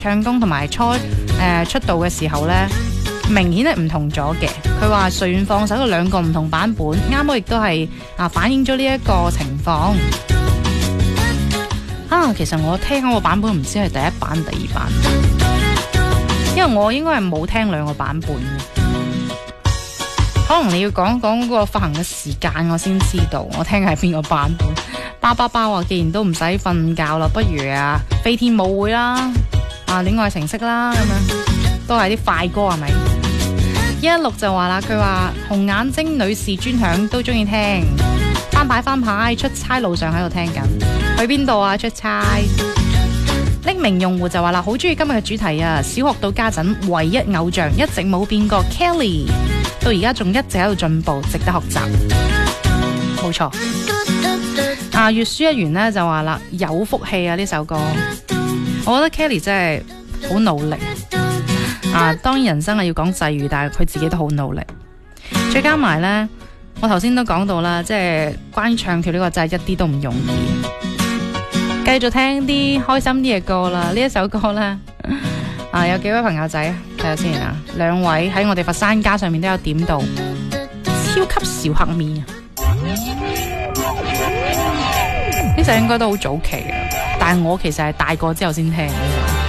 唱功同埋出道嘅時候呢，明顯係唔同咗嘅。佢話隨緣放手嘅兩個唔同版本，啱好亦都係反映咗呢一個情況。其實我聽嗰個版本唔知係第一版、第二版，因為我應該係冇聽兩個版本嘅。可能你要講嗰個發行嘅時間，我先知道我聽嘅係邊個版本。包話既然都唔使瞓覺啦，不如飛天舞會啦，戀愛程式啦，咁樣都係啲快歌係咪？116就話啦，佢話紅眼睛女士專享都中意聽，翻牌出差路上喺度聽緊，去邊度啊？出差。匿名用戶就話啦，好中意今日嘅主題啊！小學到家陣唯一偶像一直冇變過 Kelly， 到而家仲一直喺度進步，值得學習。冇錯。閱書一員呢就話啦，有福氣啊呢首歌，我覺得 Kelly 真係好努力。當然人生係要講際遇，但係佢自己都好努力。再加埋呢，我頭先都講到啦，即係關於唱跳呢個真係一啲都唔容易。繼續聽啲開心啲嘅歌啦，呢一首歌呢，有幾位朋友仔睇下先啊，兩位喺我哋佛山家上面都有點到超級小黑面啊！呢首應該都好早期嘅，但係我其實係大個之後先聽。